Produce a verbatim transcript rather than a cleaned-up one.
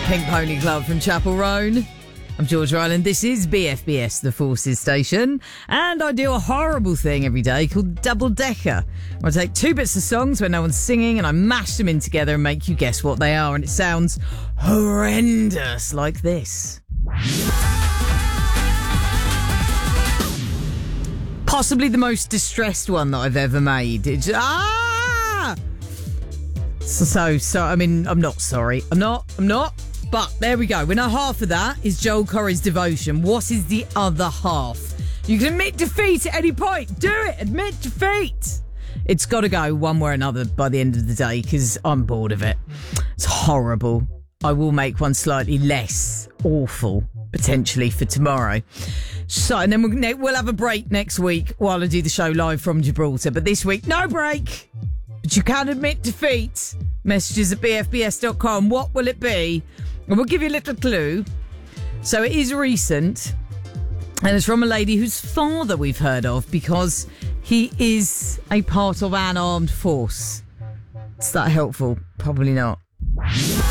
Pink Pony Club from Chapel Roan. I'm George Ryland. This is B F B S, the Forces Station. And I do a horrible thing every day called Double Decker. I take two bits of songs when no one's singing and I mash them in together and make you guess what they are. And it sounds horrendous like this. Possibly the most distressed one that I've ever made. It's, ah! So, so, so, I mean, I'm not sorry. I'm not, I'm not. But there we go. We know half of that is Joel Corry's Devotion. What is the other half? You can admit defeat at any point. Do it. Admit defeat. It's got to go one way or another by the end of the day because I'm bored of it. It's horrible. I will make one slightly less awful, potentially, for tomorrow. So, and then we'll, we'll have a break next week while I do the show live from Gibraltar. But this week, no break. But you can admit defeat. Messages at b f b s dot com. What will it be? And we'll give you a little clue. So it is recent. And it's from a lady whose father we've heard of because he is a part of an armed force. Is that helpful? Probably not.